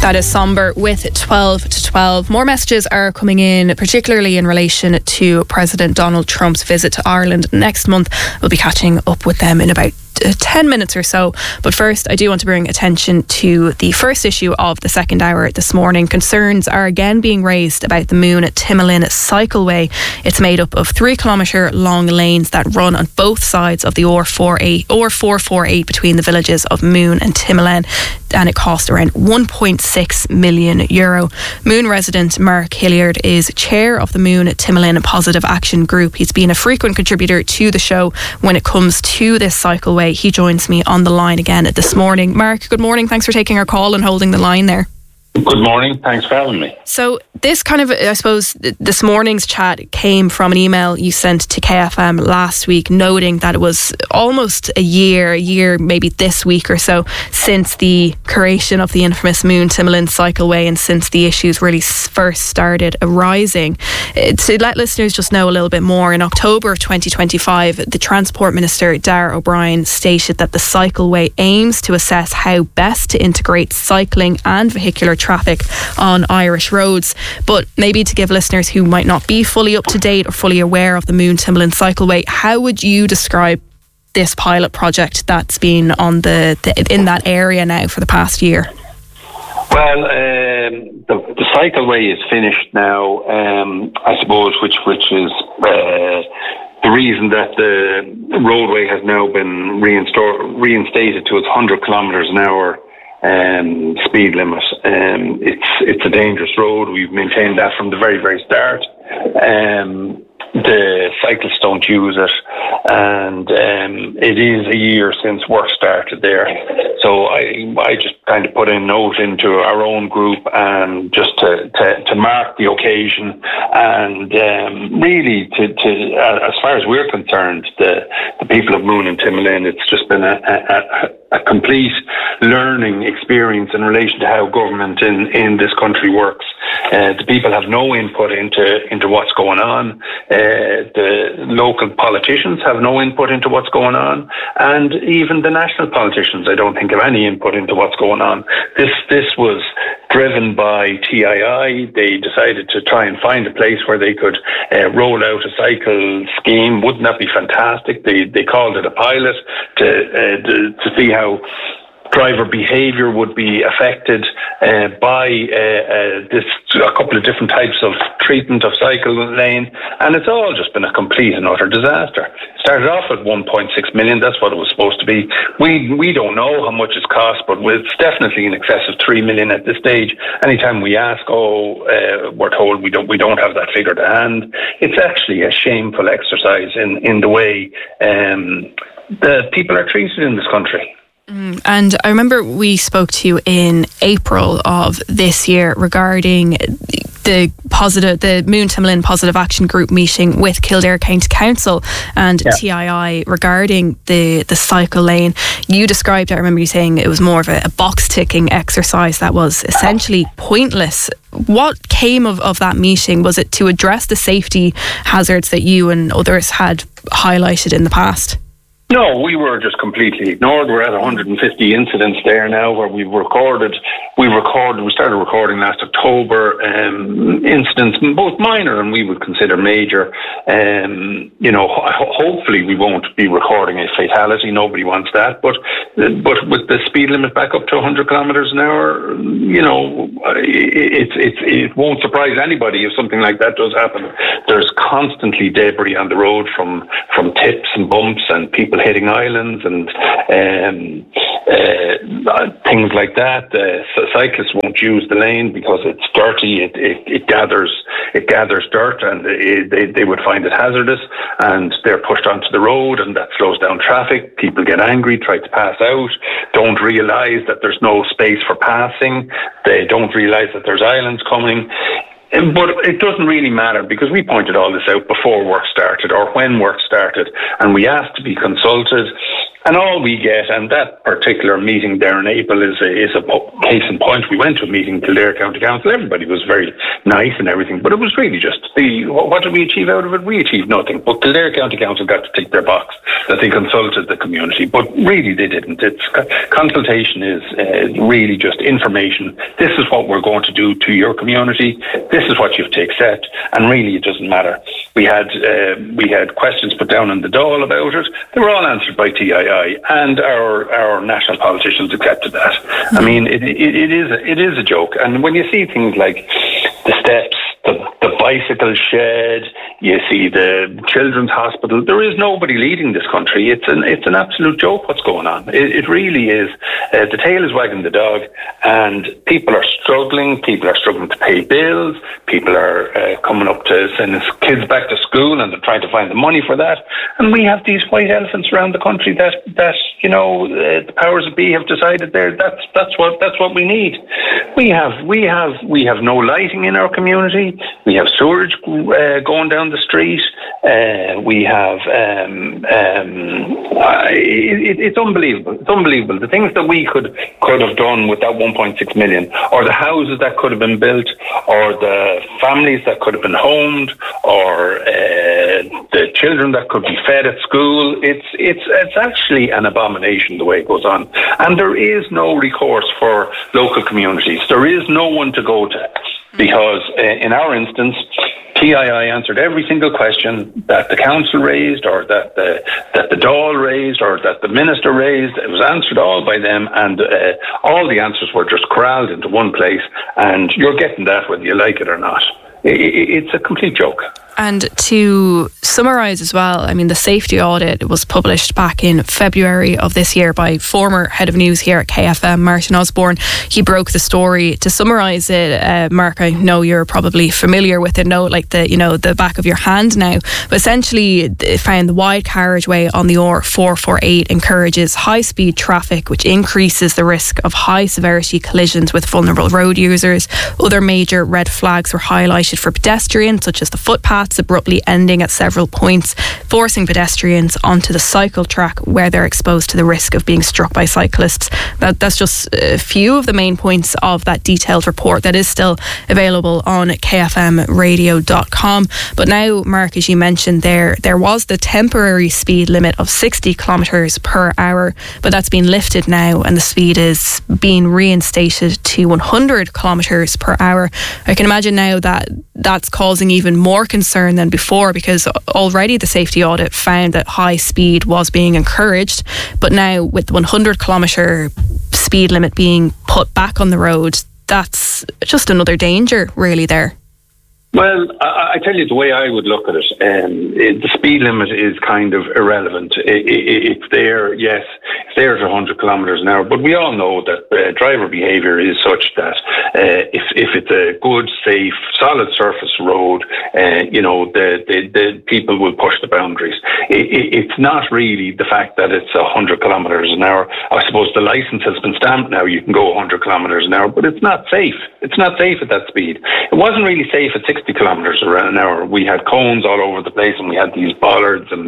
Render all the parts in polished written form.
That is Somber with 12 to 12. More messages are coming in, particularly in relation to President Donald Trump's visit to Ireland next month. We'll be catching up with them in about 10 minutes or so. But first, I do want to bring attention to the first issue of the second hour this morning. Concerns are again being raised about the Moon Timolin cycleway. It's made up of 3 kilometre long lanes that run on both sides of the R448 between the villages of Moon and Timolin, and it cost around €1.6 million. Moon resident Mark Hilliard is chair of the Moon Timolin Positive Action Group. He's been a frequent contributor to the show when it comes to this cycleway. He joins me on the line again this morning. Mark, good morning. Thanks for taking our call and holding the line there. Good morning. Thanks for having me. So this kind of, I suppose, this morning's chat came from an email you sent to KFM last week noting that it was almost a year maybe this week or so since the creation of the infamous Moon Timolin cycleway and since the issues really first started arising. To let listeners just know a little bit more, in October of 2025, the Transport Minister Darragh O'Brien stated that the cycleway aims to assess how best to integrate cycling and vehicular traffic on Irish roads. But maybe to give listeners who might not be fully up to date or fully aware of the Moon Timolin cycleway, how would you describe this pilot project that's been on in that area now for the past year? Well, the cycleway is finished now, I suppose, which is the reason that the roadway has now been reinstated to its 100 kilometres an hour speed limit. It's a dangerous road. We've maintained that from the very, very start. The cyclists don't use it, and it is a year since work started there. So I just kind of put a note into our own group and just to mark the occasion, and really to as far as we're concerned, the people of Moon and Timolin, it's just been a complete learning experience in relation to how government in this country works. The people have no input into what's going on. The local politicians have no input into what's going on, and even the national politicians, I don't think, have any input into what's going on. This was driven by TII. They decided to try and find a place where they could roll out a cycle scheme. Wouldn't that be fantastic? They called it a pilot to see how driver behaviour would be affected by a couple of different types of treatment of cycle lane, and it's all just been a complete and utter disaster. Started off at 1.6 million, that's what it was supposed to be. We don't know how much it's cost, but it's definitely in excess of 3 million at this stage. Anytime we ask, we're told we don't have that figure to hand. It's actually a shameful exercise in the way the people are treated in this country. And I remember we spoke to you in April of this year regarding the Moon Timolin Positive Action Group meeting with Kildare County Council and TII regarding the cycle lane. You described, I remember you saying it was more of a box ticking exercise that was essentially pointless. What came of that meeting? Was it to address the safety hazards that you and others had highlighted in the past? No, we were just completely ignored. We're at 150 incidents there now where we started recording last October, incidents, both minor and we would consider major. Hopefully we won't be recording a fatality. Nobody wants that. But with the speed limit back up to 100 kilometres an hour, it won't surprise anybody if something like that does happen. There's constantly debris on the road from tips and bumps and people hitting islands and things like that. Cyclists won't use the lane because it's dirty. It gathers dirt, and they would find it hazardous, and they're pushed onto the road, and that slows down traffic. People get angry, try to pass out, don't realise that there's no space for passing. They don't realise that there's islands coming. But it doesn't really matter because we pointed all this out before work started or when work started, and we asked to be consulted. And all we get, and that particular meeting there in April is a case in point. We went to a meeting, Kildare County Council. Everybody was very nice and everything, but it was really just what did we achieve out of it? We achieved nothing. But Kildare County Council got to tick their box that they consulted the community, but really they didn't. Consultation is really just information. This is what we're going to do to your community. This is what you have to accept, and really it doesn't matter. We had questions put down in the Dáil about it. They were all answered by TII. And our national politicians accepted that. I mean, it is a joke. And when you see things like the steps, the bicycle shed, you see the children's hospital, there is nobody leading this country. It's an absolute joke what's going on. It really is. The tail is wagging the dog, and people are struggling. People are struggling to pay bills. People are coming up to send kids back to school, and they're trying to find the money for that. And we have these white elephants around the country that the powers that be have decided that's what we need. We have no lighting in our community. We have sewage going down the street. We have it's unbelievable. It's unbelievable. The things that we could have done with that 1.6 million, or the houses that could have been built, or the families that could have been homed, or the children that could be fed at school. It's actually an abomination the way it goes on, and there is no recourse for local communities. There is no one to go to, because in our instance, TII answered every single question that the council raised, or that the Dáil raised, or that the minister raised. It was answered all by them, and all the answers were just corralled into one place, and you're getting that whether you like it or not. It's a complete joke. And to summarise as well, I mean, the safety audit was published back in February of this year by former head of news here at KFM, Martin Osborne. He broke the story. To summarise it, Mark, I know you're probably familiar with it, like the back of your hand now. But essentially, it found the wide carriageway on the R448 encourages high-speed traffic, which increases the risk of high-severity collisions with vulnerable road users. Other major red flags were highlighted for pedestrians, such as the footpath abruptly ending at several points, forcing pedestrians onto the cycle track where they're exposed to the risk of being struck by cyclists. That's just a few of the main points of that detailed report that is still available on kfmradio.com. But now, Mark, as you mentioned there was the temporary speed limit of 60 kilometres per hour, but that's been lifted now, and the speed is being reinstated to 100 kilometres per hour. I can imagine now that that's causing even more concern than before, because already the safety audit found that high speed was being encouraged, but now with the 100 kilometre speed limit being put back on the road, that's just another danger really there. Well, I tell you the way I would look at it. The speed limit is kind of irrelevant. It's there, yes, it's there at 100 kilometres an hour, but we all know that driver behaviour is such that if it's a good, safe, solid surface road, the people will push the boundaries. It's not really the fact that it's 100 kilometres an hour. I suppose the licence has been stamped now. You can go 100 kilometres an hour, but it's not safe. It's not safe at that speed. It wasn't really safe at 60 kilometres an hour. We had cones all over the place, and we had these bollards and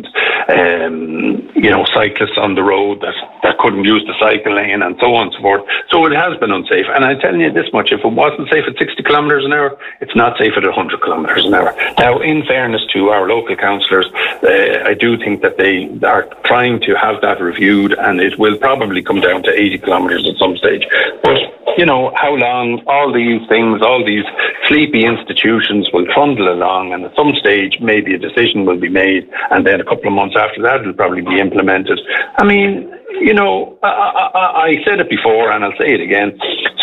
cyclists on the road that couldn't use the cycle lane, and so on and so forth. So it has been unsafe. And I'm telling you this much: if it wasn't safe at 60 kilometres an hour, it's not safe at 100 kilometres an hour. Now, in fairness to our local councillors, I do think that they are trying to have that reviewed, and it will probably come down to 80 kilometres at some stage. But how long all these things, all these sleepy institutions will trundle along, and at some stage maybe a decision will be made, and then a couple of months after that it'll probably be implemented. I mean, I said it before and I'll say it again.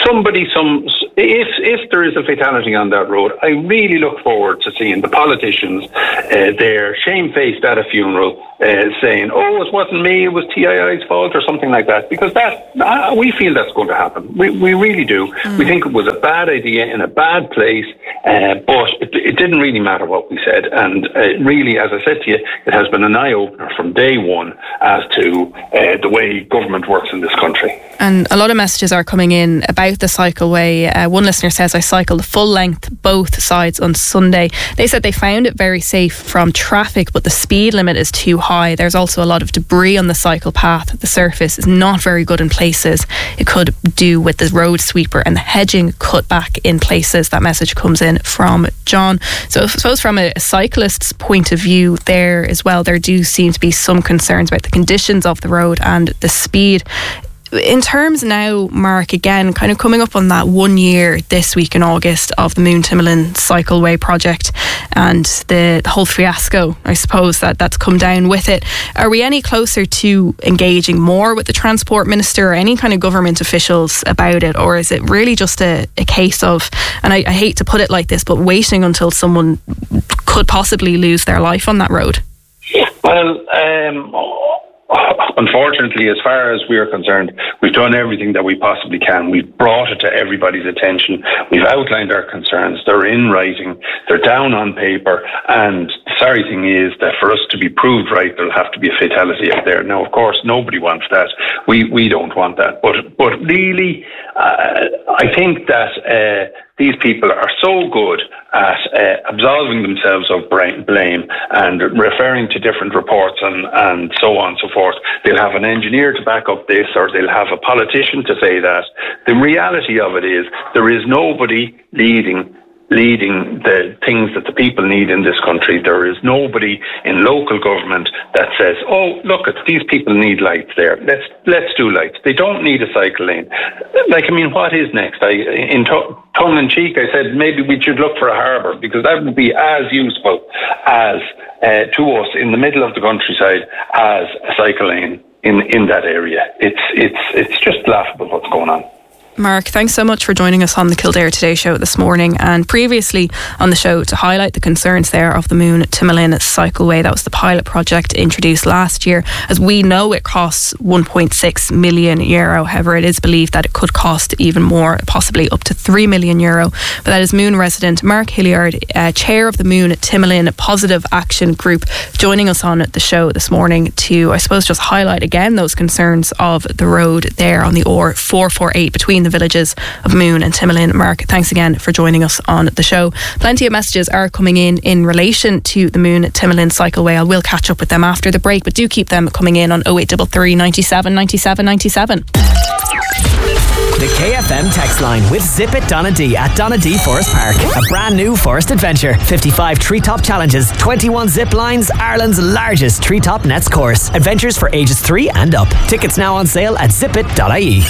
If there is a fatality on that road, I really look forward to seeing the politicians there shamefaced at a funeral saying, "Oh, it wasn't me, it was TII's fault," or something like that, because we feel that's going to happen. We really do. We think it was a bad idea in a bad place, but it didn't really matter what we said. And really, as I said to you, it has been an eye-opener from day one as to the way government works in this country. And a lot of messages are coming in about the cycleway. One listener says, I cycled the full length both sides on Sunday. They said they found it very safe from traffic, but the speed limit is too high. There's also a lot of debris on the cycle path. The surface is not very good in places. It could do with the road sweeper and the hedging cut back in places. That message comes in from John. So I suppose from a cyclist's point of view there as well, there do seem to be some concerns about the conditions of the road and the speed. In terms now, Mark, again, kind of coming up on that 1 year this week in August of the Moon Timoleon Cycleway project and the whole fiasco, I suppose, that's come down with it. Are we any closer to engaging more with the Transport Minister or any kind of government officials about it? Or is it really just a case of, and I hate to put it like this, but waiting until someone could possibly lose their life on that road? Well, unfortunately, as far as we're concerned, we've done everything that we possibly can. We've brought it to everybody's attention. We've outlined our concerns. They're in writing. They're down on paper. And the sorry thing is that for us to be proved right, there'll have to be a fatality out there. Now, of course, nobody wants that. We don't want that. But really, I think that these people are so good at absolving themselves of blame and referring to different reports and so on and so forth. They'll have an engineer to back up this, or they'll have a politician to say that. The reality of it is there is nobody leading the things that the people need in this country. There is nobody in local government that says, oh, look, these people need lights there. Let's do lights. They don't need a cycle lane. What is next? In tongue in cheek, I said maybe we should look for a harbour, because that would be as useful as to us in the middle of the countryside as a cycle lane in that area. It's just laughable what's going on. Mark, thanks so much for joining us on the Kildare Today show this morning and previously on the show to highlight the concerns there of the Moon Timoleon Cycleway. That was the pilot project introduced last year. As we know, it costs €1.6 million. However, it is believed that it could cost even more, possibly up to €3 million. But that is Moon resident Mark Hilliard, chair of the Moon Timoleon Positive Action Group, joining us on the show this morning to, I suppose, just highlight again those concerns of the road there on the R448 between the villages of Moon and Timoleon. Mark, thanks again for joining us on the show. Plenty of messages are coming in relation to the Moon Timoleon Cycleway. I will catch up with them after the break, but do keep them coming in on 0833 97 97 97. The KFM text line with Zip It Donadee at Donadee Forest Park. A brand new forest adventure. 55 treetop challenges, 21 zip lines, Ireland's largest treetop nets course. Adventures for ages 3 and up. Tickets now on sale at zipit.ie.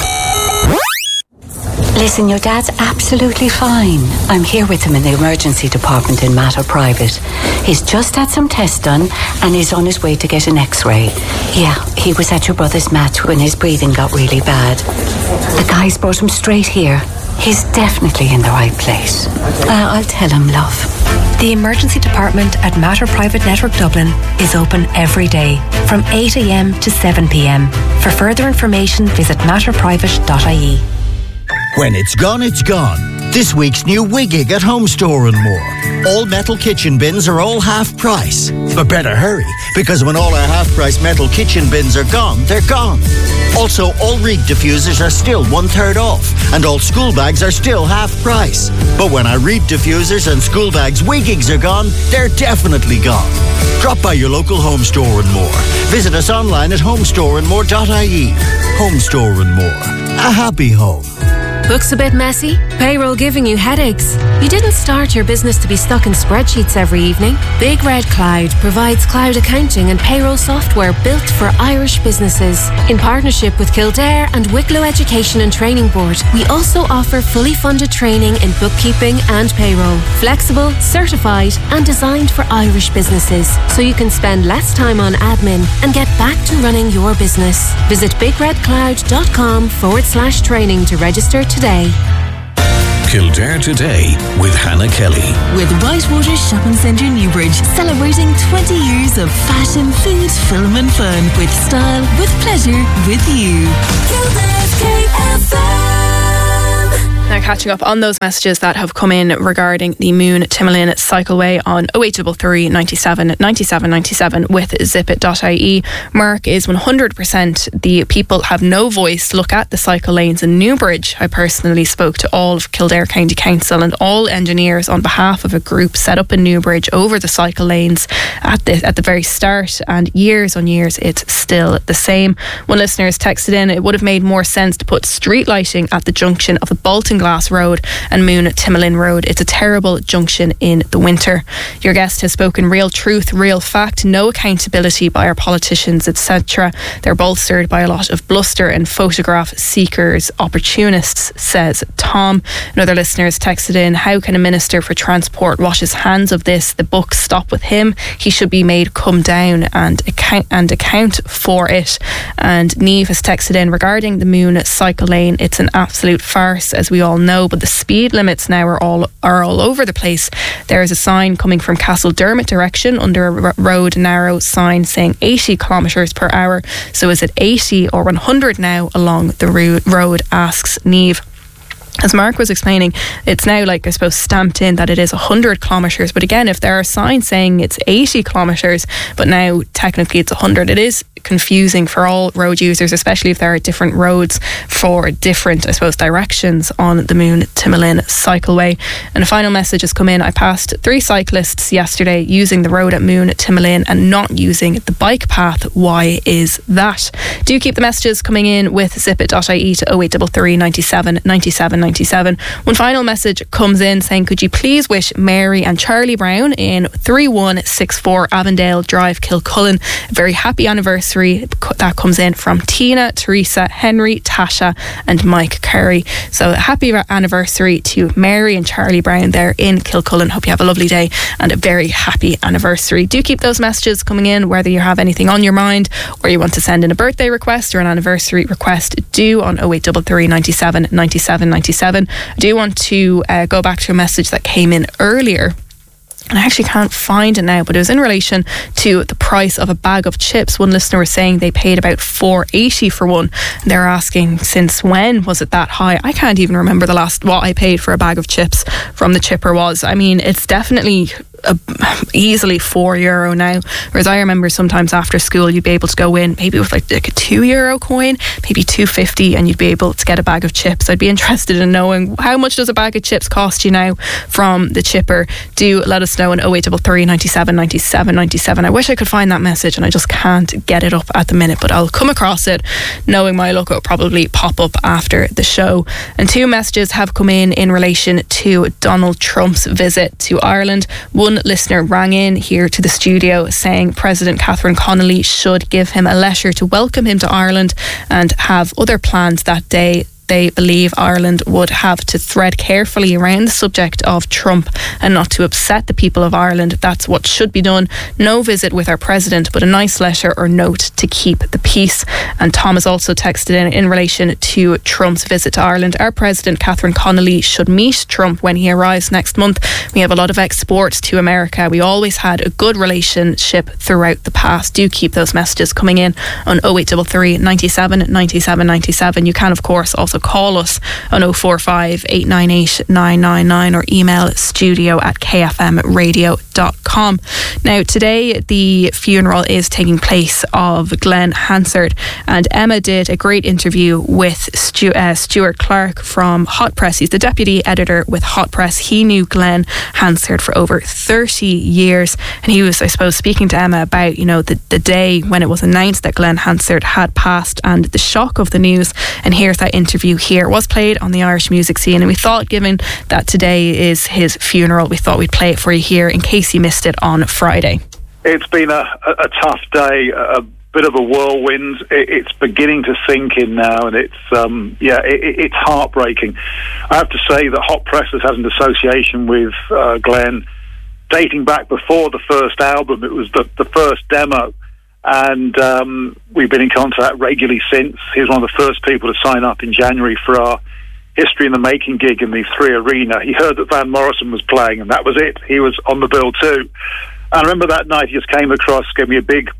Listen, your dad's absolutely fine. I'm here with him in the emergency department in Mater Private. He's just had some tests done and is on his way to get an x-ray. Yeah, he was at your brother's mat when his breathing got really bad. The guys brought him straight here. He's definitely in the right place. I'll tell him, love. The emergency department at Mater Private Network Dublin is open every day from 8 a.m. to 7 p.m. For further information, visit matterprivate.ie. When it's gone, it's gone. This week's new Wigig at Home Store and More. All metal kitchen bins are all half price. But better hurry, because when all our half price metal kitchen bins are gone, they're gone. Also, all Reek diffusers are still 1/3 off, and all school bags are still half price. But when our Reek diffusers and school bags Wigigs are gone, they're definitely gone. Drop by your local Home Store and More. Visit us online at homestoreandmore.ie. Home Store and More. A happy home. Books a bit messy? Payroll giving you headaches? You didn't start your business to be stuck in spreadsheets every evening. Big Red Cloud provides cloud accounting and payroll software built for Irish businesses. In partnership with Kildare and Wicklow Education and Training Board, we also offer fully funded training in bookkeeping and payroll. Flexible, certified and designed for Irish businesses, so you can spend less time on admin and get back to running your business. Visit bigredcloud.com/training to register today. Kildare Today with Hannah Kelly. With Whitewater Shopping Centre Newbridge, celebrating 20 years of fashion, food, film and fun. With style, with pleasure, with you. Kildare's KFM. Now, catching up on those messages that have come in regarding the Moon Timolin cycleway on 0833 97 97 97 with zipit.ie. Mark is 100% the people have no voice. Look at the cycle lanes in Newbridge. I personally spoke to all of Kildare County Council and all engineers on behalf of a group set up in Newbridge over the cycle lanes at the very start, and years on years it's still the same. One listener has texted in, it would have made more sense to put street lighting at the junction of the Bolton Glass Road and Moon Timolin Road. It's a terrible junction in the winter. Your guest has spoken real truth, real fact, no accountability by our politicians, etc. They're bolstered by a lot of bluster and photograph seekers, opportunists, says Tom. Another listener has texted in, how can a Minister for Transport wash his hands of this? The buck stop with him. He should be made come down and account for it. And Niamh has texted in regarding the Moon cycle lane. It's an absolute farce, as we all know, but the speed limits now are all over the place. There is a sign coming from Castledermot direction under a road narrow sign saying 80 kilometres per hour. So is it 80 or 100 now along the road, asks Niamh. As Mark was explaining, it's now, like, I suppose, stamped in that it is 100 kilometres. But again, if there are signs saying it's 80 kilometres, but now technically it's 100, it is confusing for all road users, especially if there are different roads for different, I suppose, directions on the Moon Timolin cycleway. And a final message has come in. I passed 3 cyclists yesterday using the road at Moon Timolin and not using the bike path. Why is that? Do keep the messages coming in with zipit.ie to 0833 97 97 97. One final message comes in saying, could you please wish Mary and Charlie Brown in 3164 Avondale Drive, Kilcullen, a very happy anniversary. That comes in from Tina, Teresa, Henry, Tasha and Mike Curry. So a happy anniversary to Mary and Charlie Brown there in Kilcullen. Hope you have a lovely day and a very happy anniversary. Do keep those messages coming in, whether you have anything on your mind or you want to send in a birthday request or an anniversary request, do on 0833 97 97 97. I do want to go back to a message that came in earlier, and I actually can't find it now, but it was in relation to the price of a bag of chips. One listener was saying they paid about $4.80 for one. They're asking, since when was it that high? I can't even remember the last what I paid for a bag of chips from the chipper was. I mean, it's definitely easily €4 now, whereas I remember sometimes after school you'd be able to go in maybe with like a €2 coin, maybe $2.50, and you'd be able to get a bag of chips. I'd be interested in knowing, how much does a bag of chips cost you now from the chipper? Do let us know on 0833 97 97 97. I wish I could find that message and I just can't get it up at the minute, but I'll come across it. Knowing my luck, it'll probably pop up after the show. And 2 messages have come in relation to Donald Trump's visit to Ireland. One listener rang in here to the studio saying President Catherine Connolly should give him a letter to welcome him to Ireland and have other plans that day. They believe Ireland would have to tread carefully around the subject of Trump and not to upset the people of Ireland. That's what should be done. No visit with our president, but a nice letter or note to keep the peace. And Tom has also texted in relation to Trump's visit to Ireland. Our President Catherine Connolly should meet Trump when he arrives next month. We have a lot of exports to America. We always had a good relationship throughout the past. Do keep those messages coming in on 0833 97 97 97. You can, of course, also call us on 045 898 999 or email studio@kfmradio.com. Now, today the funeral is taking place of Glenn Hansard, and Emma did a great interview with Stuart Clark from Hot Press. He's the deputy editor with Hot Press. He knew Glenn Hansard for over 30 years, and he was, I suppose, speaking to Emma about, you know, the day when it was announced that Glenn Hansard had passed and the shock of the news. And here's that interview here. It was played on the Irish music scene, and we thought, given that today is his funeral, we thought we'd play it for you here in case you missed it on Friday. It's been a tough day, a bit of a whirlwind. It's beginning to sink in now, and it's heartbreaking. I have to say that Hot Press has had an association with Glenn dating back before the first album. It was the first demo, and we've been in contact regularly since. He was one of the first people to sign up in January for our History in the Making gig in the 3 Arena. He heard that Van Morrison was playing, and that was it. He was on the bill too. And I remember that night he just came across, gave me a big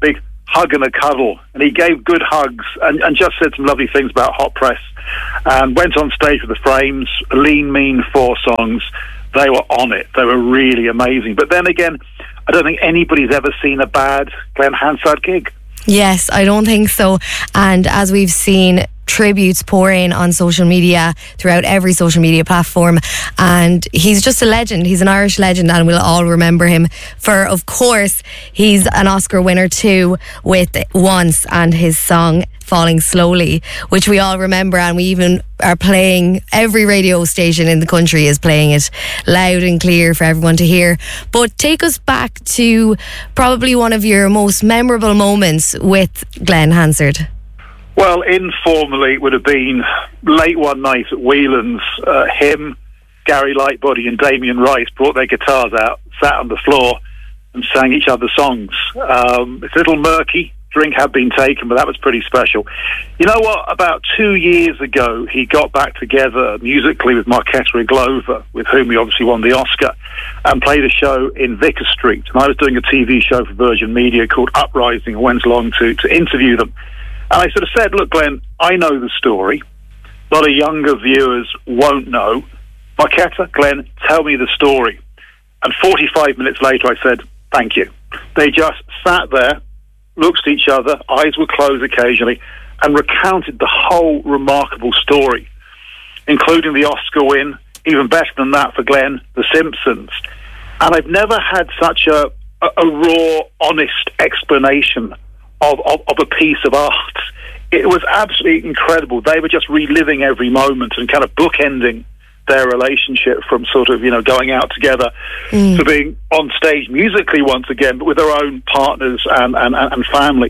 hug and a cuddle, and he gave good hugs and just said some lovely things about Hot Press, and went on stage with the Frames. Lean Mean 4 songs. They were on it. They were really amazing. But then again, I don't think anybody's ever seen a bad Glenn Hansard gig. Yes, I don't think so. And as we've seen, tributes pour in on social media, throughout every social media platform, and he's just a legend. He's an Irish legend, and we'll all remember him for, of course, he's an Oscar winner too with Once and his song Falling Slowly, which we all remember, and we even are playing, every radio station in the country is playing it loud and clear for everyone to hear. But take us back to probably one of your most memorable moments with Glenn Hansard. Well, informally, it would have been late one night at Whelan's. Him, Gary Lightbody and Damien Rice brought their guitars out, sat on the floor and sang each other's songs. It's a little murky. Drink had been taken, but that was pretty special. You know what? About 2 years ago, he got back together musically with Marquetta Glover, with whom he obviously won the Oscar, and played a show in Vicar Street. And I was doing a TV show for Virgin Media called Uprising. I went along to interview them. And I sort of said, look, Glenn, I know the story. A lot of younger viewers won't know. Marquetta, Glenn, tell me the story. And 45 minutes later, I said, thank you. They just sat there, looked at each other, eyes were closed occasionally, and recounted the whole remarkable story, including the Oscar win, even better than that for Glenn, The Simpsons. And I've never had such a raw, honest explanation of a piece of art. It was absolutely incredible. They were just reliving every moment and kind of bookending their relationship from sort of, going out together to being on stage musically once again, but with their own partners and family.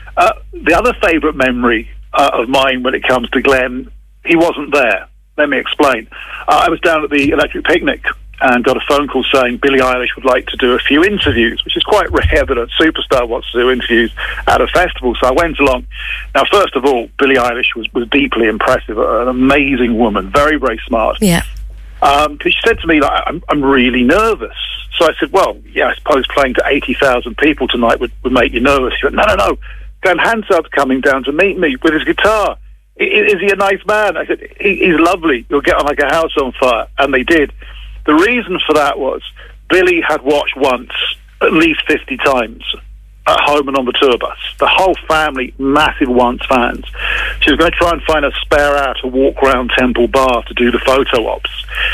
The other favourite memory of mine when it comes to Glenn, he wasn't there. Let me explain. I was down at the Electric Picnic and got a phone call saying Billie Eilish would like to do a few interviews, which is quite rare that a superstar wants to do interviews at a festival. So I went along. Now, first of all, Billie Eilish was deeply impressive, an amazing woman, very, very smart. Yeah. Because she said to me, I'm really nervous. So I said, well, yeah, I suppose playing to 80,000 people tonight would make you nervous. She went, no. Glenn Hansard's coming down to meet me with his guitar. Is he a nice man? I said, he's lovely. You'll get on like a house on fire. And they did. The reason for that was Billie had watched Once at least 50 times at home and on the tour bus. The whole family, massive Once fans. She was going to try and find a spare hour to walk around Temple Bar to do the photo ops.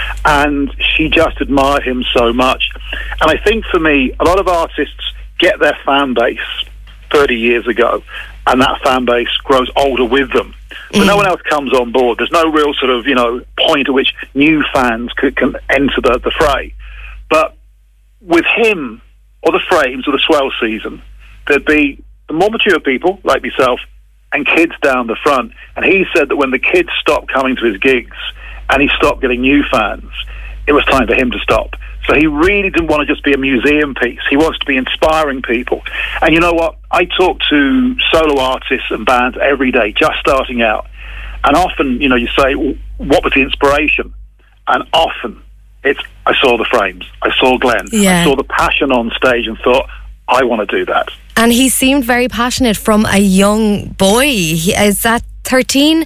And she just admired him so much. And I think for me, a lot of artists get their fan base 30 years ago, and that fan base grows older with them. But no one else comes on board. There's no real sort of, point at which new fans can enter the fray. But with him, or the Frames, or the Swell season, there'd be the more mature people, like myself, and kids down the front. And he said that when the kids stopped coming to his gigs, and he stopped getting new fans, it was time for him to stop. So he really didn't want to just be a museum piece. He wants to be inspiring people. And you know what? I talk to solo artists and bands every day, just starting out. And often, you say, what was the inspiration? And often, it's, I saw the Frames. I saw Glenn. Yeah. I saw the passion on stage and thought, I want to do that. And he seemed very passionate from a young boy. Is that 13?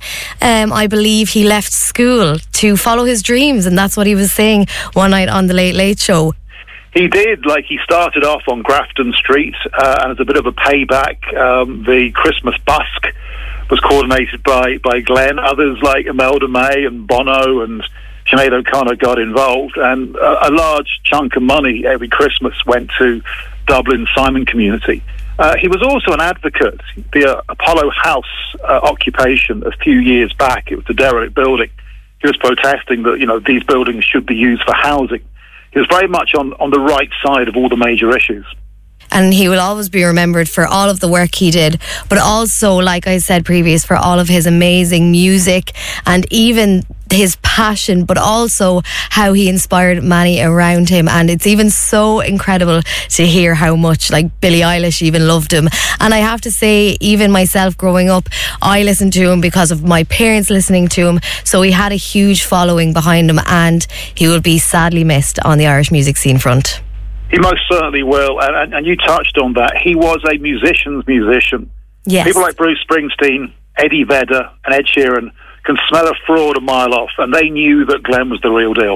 I believe he left school to follow his dreams, and that's what he was saying one night on the Late Late Show. He did. He started off on Grafton Street, and as a bit of a payback, the Christmas busk was coordinated by Glenn. Others like Imelda May and Bono and Sinead O'Connor got involved, and a large chunk of money every Christmas went to Dublin Simon community. He was also an advocate. The Apollo House occupation a few years back, it was a derelict building. He was protesting that, these buildings should be used for housing. He was very much on the right side of all the major issues. And he will always be remembered for all of the work he did, but also, like I said previous, for all of his amazing music and even his passion, but also how he inspired many around him. And it's even so incredible to hear how much Billie Eilish even loved him. And I have to say, even myself growing up, I listened to him because of my parents listening to him. So he had a huge following behind him, and he will be sadly missed on the Irish music scene front. He most certainly will, and you touched on that. He was a musician's musician. Yes. People like Bruce Springsteen, Eddie Vedder and Ed Sheeran can smell a fraud a mile off, and they knew that Glenn was the real deal.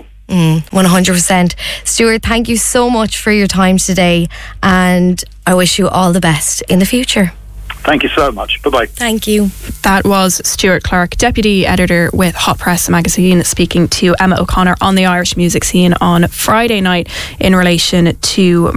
100%. Stuart, thank you so much for your time today, and I wish you all the best in the future. Thank you so much. Bye-bye. Thank you. That was Stuart Clark, Deputy Editor with Hot Press magazine, speaking to Emma O'Connor on the Irish music scene on Friday night in relation to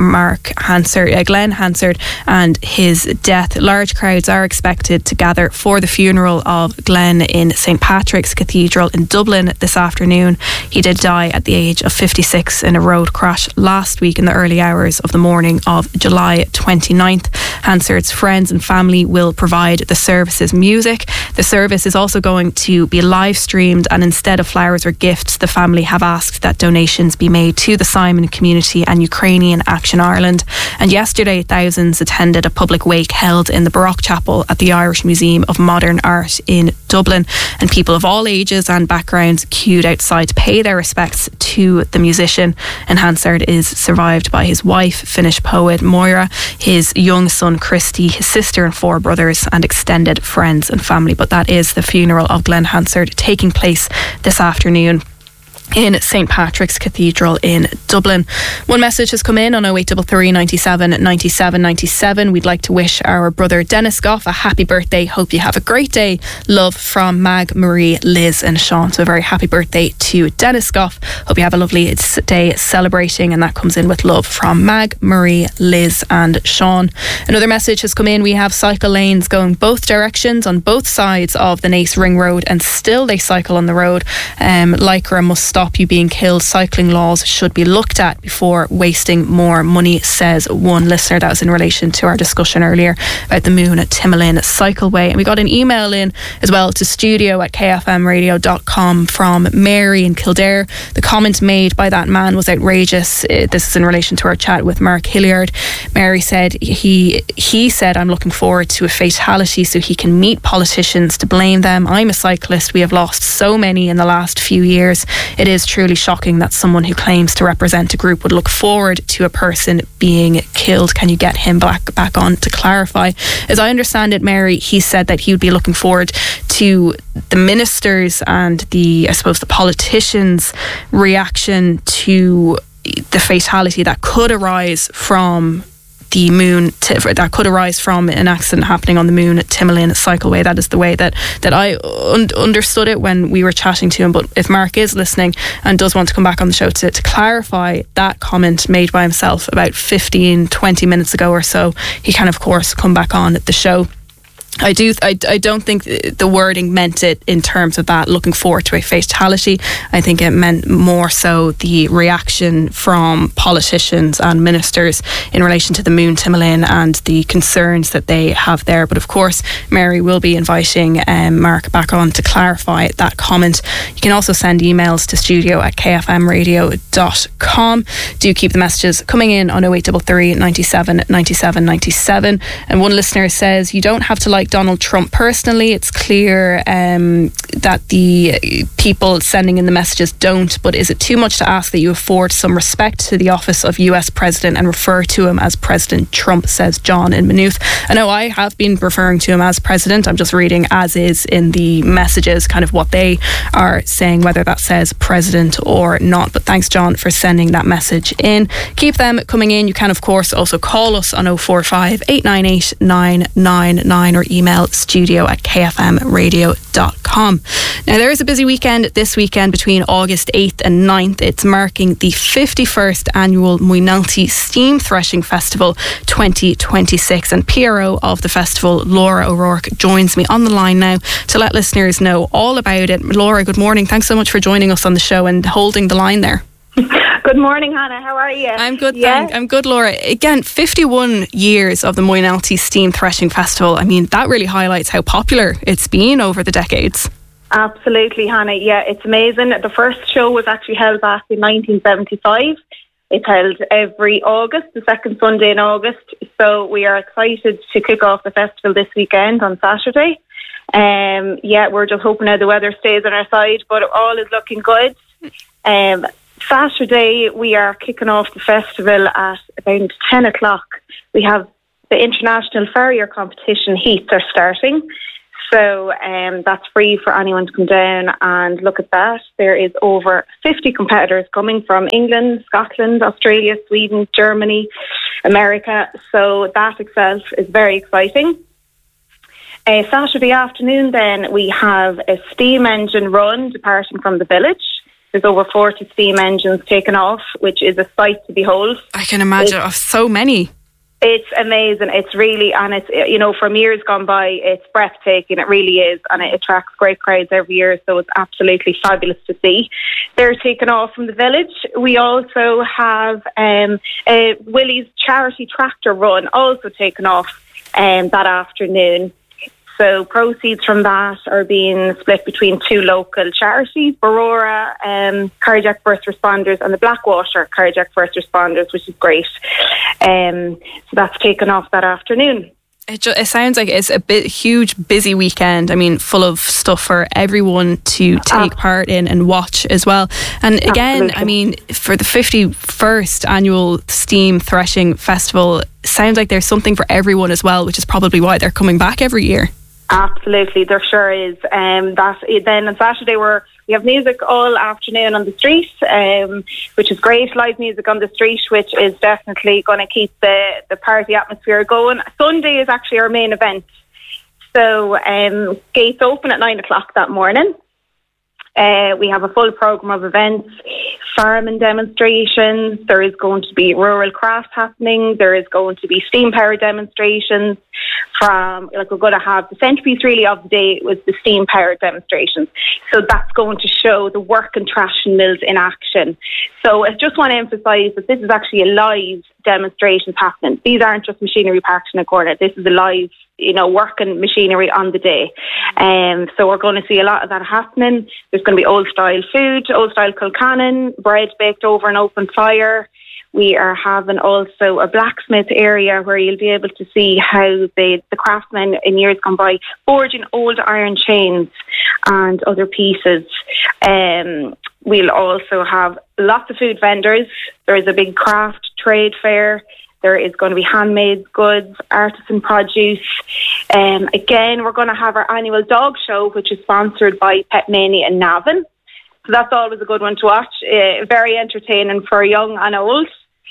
Glenn Hansard and his death. Large crowds are expected to gather for the funeral of Glenn in St Patrick's Cathedral in Dublin this afternoon. He did die at the age of 56 in a road crash last week in the early hours of the morning of July 29th. Hansard's friends and family will provide the service's music. The service is also going to be live streamed, and instead of flowers or gifts, the family have asked that donations be made to the Simon community and Ukrainian Action Ireland. And yesterday, thousands attended a public wake held in the Baroque Chapel at the Irish Museum of Modern Art in Dublin, and people of all ages and backgrounds queued outside to pay their respects to the musician. And Hansard is survived by his wife, Finnish poet Moira, his young son Christy, his sister and 4 brothers, and extended friends and family. But that is the funeral of Glenn Hansard taking place this afternoon in St Patrick's Cathedral in Dublin. One message has come in on 0833 97 97 97. We'd like to wish our brother Dennis Goff a happy birthday. Hope you have a great day. Love from Mag, Marie, Liz and Sean. So a very happy birthday to Dennis Goff. Hope you have a lovely day celebrating, and that comes in with love from Mag, Marie, Liz and Sean. Another message has come in. We have cycle lanes going both directions on both sides of the Naas Ring Road, and still they cycle on the road. Lycra must stop you being killed. Cycling laws should be looked at before wasting more money, says one listener. That was in relation to our discussion earlier about the Moon at Timolin Cycleway. And we got an email in as well to studio@kfmradio.com from Mary in Kildare. The comment made by that man was outrageous. This is in relation to our chat with Mark Hilliard. Mary said he said, I'm looking forward to a fatality so he can meet politicians to blame them. I'm a cyclist. We have lost so many in the last few years. It is truly shocking that someone who claims to represent a group would look forward to a person being killed. Can you get him back on to clarify? As I understand it, Mary, he said that he would be looking forward to the ministers and the politicians' reaction to the fatality that could arise from the Moon, that could arise from an accident happening on the Moon at Timolin Cycleway. That is the way that I understood it when we were chatting to him. But if Mark is listening and does want to come back on the show to clarify that comment made by himself about 15-20 minutes ago or so, he can of course come back on the show. I don't think the wording meant it in terms of that, looking forward to a fatality. I think it meant more so the reaction from politicians and ministers in relation to the Moon Timolin and the concerns that they have there. But of course, Mary will be inviting Mark back on to clarify that comment. You can also send emails to studio@kfmradio.com. Do keep the messages coming in on 0833 97 97 97. And one listener says, you don't have to like Donald Trump personally. It's clear that the people sending in the messages don't, but is it too much to ask that you afford some respect to the office of US President and refer to him as President Trump, says John in Maynooth. I know I have been referring to him as President. I'm just reading as is in the messages kind of what they are saying, whether that says President or not. But thanks, John, for sending that message in. Keep them coming in. You can of course also call us on 045 898 999 or email studio@kfmradio.com. Now, there is a busy weekend this weekend between August 8th and 9th. It's marking the 51st annual Moynalty Steam Threshing Festival 2026, and PRO of the festival, Laura O'Rourke, joins me on the line now to let listeners know all about it. Laura, good morning. Thanks so much for joining us on the show and holding the line there. Good morning, Hannah. How are you? I'm good, thanks. I'm good, Laura. Again, 51 years of the Moynalty Steam Threshing Festival. I mean, that really highlights how popular it's been over the decades. Absolutely, Hannah. Yeah, it's amazing. The first show was actually held back in 1975. It's held every August, the second Sunday in August. So we are excited to kick off the festival this weekend on Saturday. We're just hoping now the weather stays on our side, but all is looking good. Saturday, we are kicking off the festival at about 10 o'clock. We have the International Farrier Competition heats are starting. So that's free for anyone to come down and look at that. There is over 50 competitors coming from England, Scotland, Australia, Sweden, Germany, America. So that itself is very exciting. Saturday afternoon then we have a steam engine run departing from the village. There's over 40 steam engines taken off, which is a sight to behold. I can imagine so many. It's amazing. It's really, and it's, from years gone by, it's breathtaking. It really is. And it attracts great crowds every year. So it's absolutely fabulous to see. They're taken off from the village. We also have a Willie's charity tractor run also taken off that afternoon. So proceeds from that are being split between two local charities, Barora Cardiac First Responders and the Blackwater Cardiac First Responders, which is great. So that's taken off that afternoon. It sounds like it's a huge, busy weekend. I mean, full of stuff for everyone to take part in and watch as well. And again, absolutely. I mean, for the 51st annual Steam Threshing Festival, sounds like there's something for everyone as well, which is probably why they're coming back every year. Absolutely, there sure is. Then on Saturday we have music all afternoon on the street, which is great. Live music on the street, which is definitely going to keep the party atmosphere going. Sunday is actually our main event. So gates open at 9 o'clock that morning. We have a full programme of events, farming demonstrations. There is going to be rural craft happening. There is going to be steam power demonstrations. We're going to have the centrepiece really of the day was the steam power demonstrations. So that's going to show the work and thrashing mills in action. So I just want to emphasise that this is actually a live demonstration happening. These aren't just machinery parked in a corner. This is a live, working machinery on the day. So we're going to see a lot of that happening. There's going to be old style food, old style Kilcannon, bread baked over an open fire. We are having also a blacksmith area where you'll be able to see how the craftsmen in years gone by forging old iron chains and other pieces. We'll also have lots of food vendors. There is a big craft trade fair. There is going to be handmade goods, artisan produce. Again, we're going to have our annual dog show, which is sponsored by Pet Mania in Navan. So that's always a good one to watch. Very entertaining for young and old.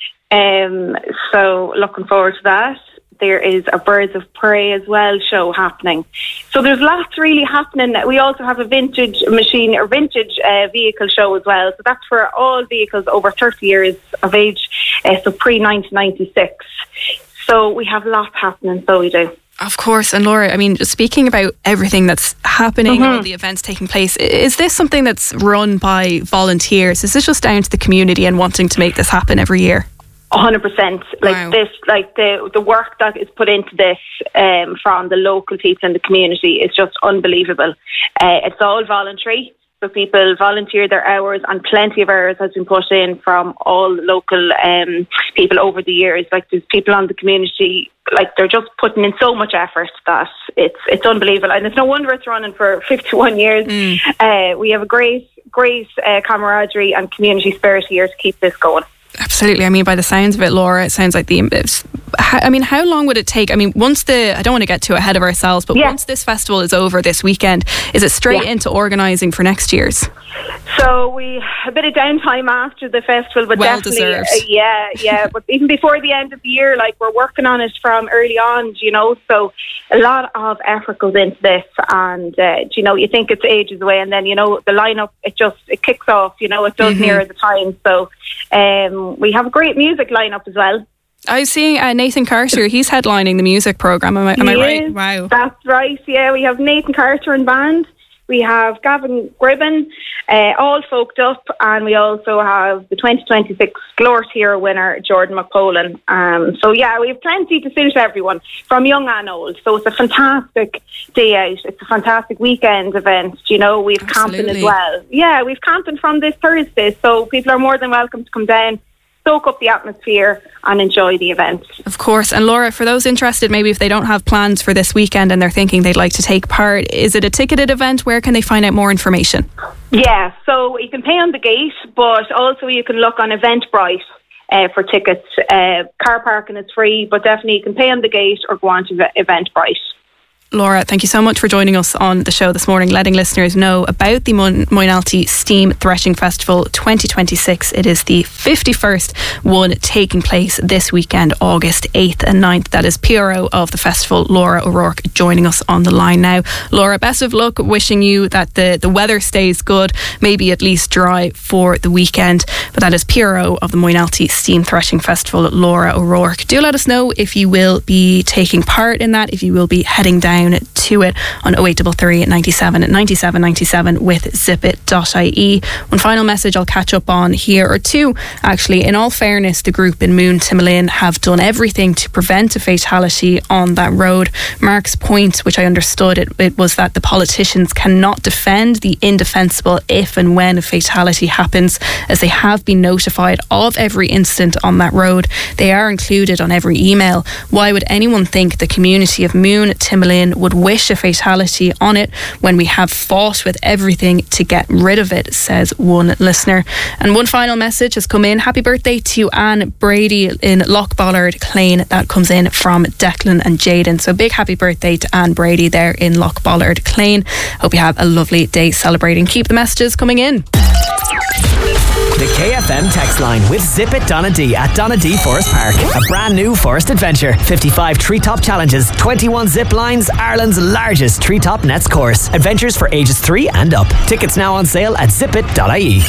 So looking forward to that. There is a Birds of Prey as well show happening. So there's lots really happening. We also have a vintage vehicle show as well. So that's for all vehicles over 30 years of age, so pre-1996. So we have lots happening, so we do. Of course. And Laura, I mean, speaking about everything that's happening, all the events taking place, is this something that's run by volunteers? Is this just down to the community and wanting to make this happen every year? 100%. Wow. The work that is put into this from the local people in the community is just unbelievable. It's all voluntary. So people volunteer their hours, and plenty of hours has been put in from all local people over the years. There's people on the community, they're just putting in so much effort that it's unbelievable. And it's no wonder it's running for 51 years. We have a great camaraderie and community spirit here to keep this going. Absolutely. I mean, by the sounds of it, Laura, it sounds like how long would it take? I mean, I don't want to get too ahead of ourselves, but once this festival is over this weekend, is it straight into organising for next year's? So we a bit of downtime after the festival, but well definitely, deserved. But even before the end of the year, we're working on it from early on, So a lot of effort goes into this, and you think it's ages away, and then the lineup it kicks off. It does near the time. So we have a great music lineup as well. I was seeing Nathan Carter. He's headlining the music programme. Am I right? Wow, that's right. Yeah, we have Nathan Carter and band. We have Gavin Gribben, all folked up, and we also have the 2026 Glort Hero winner, Jordan McPolin. We have plenty to suit everyone, from young and old. So it's a fantastic day out. It's a fantastic weekend event. We've camping as well. Yeah, we've camping from this Thursday, so people are more than welcome to come down. soak up the atmosphere and enjoy the event. Of course. And Laura, for those interested, maybe if they don't have plans for this weekend and they're thinking they'd like to take part, is it a ticketed event? Where can they find out more information? Yeah, so you can pay on the gate, but also you can look on Eventbrite for tickets. Car parking is free, but definitely you can pay on the gate or go on to Eventbrite. Laura, thank you so much for joining us on the show this morning, letting listeners know about the Moynalty Steam Threshing Festival 2026. It is the 51st one taking place this weekend, August 8th and 9th. That is PRO of the festival, Laura O'Rourke, joining us on the line now. Laura, best of luck, wishing you that the weather stays good, maybe at least dry for the weekend. But that is PRO of the Moynalty Steam Threshing Festival, Laura O'Rourke. Do let us know if you will be taking part in that, if you will be heading down to it on 0833 97 97 97 with zippit.ie. One final message I'll catch up on here, or two actually. In all fairness, the group in Moon Timolin have done everything to prevent a fatality on that road. Mark's point, which I understood, it was that the politicians cannot defend the indefensible if and when a fatality happens, as they have been notified of every incident on that road. They are included on every email. Why would anyone think the community of Moon Timolin would wish a fatality on it when we have fought with everything to get rid of it, says one listener. And one final message has come in. Happy birthday to Anne Brady in Lochbollard, Clane. That comes in from Declan and Jaden. So big happy birthday to Anne Brady there in Lochbollard, Clane. Hope you have a lovely day celebrating. Keep the messages coming in. The KFM text line with Zip It Donadee at Donadee Forest Park. A brand new forest adventure. 55 treetop challenges, 21 zip lines, Ireland's largest treetop nets course. Adventures for ages 3 and up. Tickets now on sale at zipit.ie.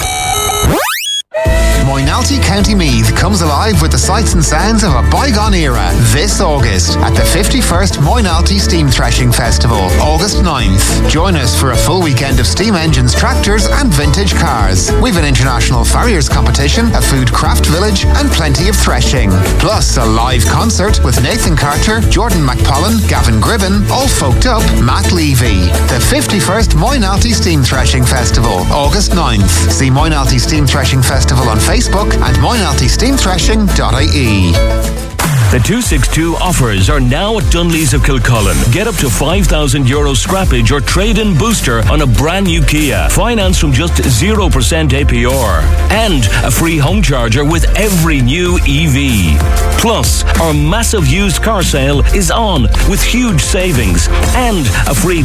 Moynalty County Meath comes alive with the sights and sounds of a bygone era this August at the 51st Moynalty Steam Threshing Festival, August 9th. Join us for a full weekend of steam engines, tractors and vintage cars. We've an international farriers competition, a food craft village and plenty of threshing. Plus a live concert with Nathan Carter, Jordan McPollen, Gavin Gribben, all folked up, Matt Levy. The 51st Moynalty Steam Threshing Festival, August 9th. See Moynalty Steam Threshing Festival on Facebook and moynaltysteamthreshing.ie. The 262 offers are now at Dunlees of Kilcullen. Get up to €5,000 scrappage or trade-in booster on a brand new Kia. Finance from just 0% APR. And a free home charger with every new EV. Plus, our massive used car sale is on with huge savings. And a free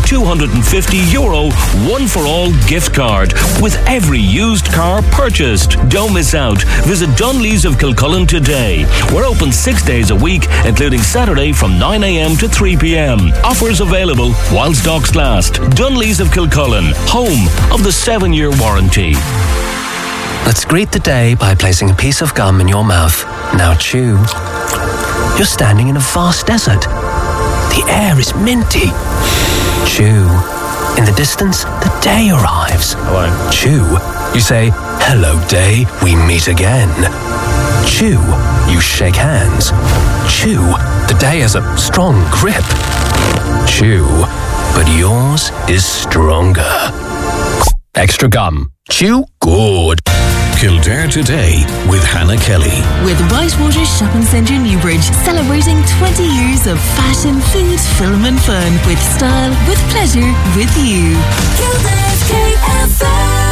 €250 one-for-all gift card with every used car purchased. Don't miss out. Visit Dunlees of Kilcullen today. We're open 6 days a week, including Saturday from 9 a.m. to 3 p.m. Offers available while stocks last. Dunlees of Kilcullen, home of the 7-year warranty. Let's greet the day by placing a piece of gum in your mouth. Now chew. You're standing in a vast desert. The air is minty. Chew. In the distance, the day arrives. Hello. Chew. You say, "Hello, day, we meet again." Chew. You shake hands. Chew. The day has a strong grip. Chew. But yours is stronger. Extra gum. Chew good. Kildare Today with Hannah Kelly. With Whitewater Shopping Centre Newbridge, celebrating 20 years of fashion, food, film and fun. With style, with pleasure, with you. Kildare's KFM.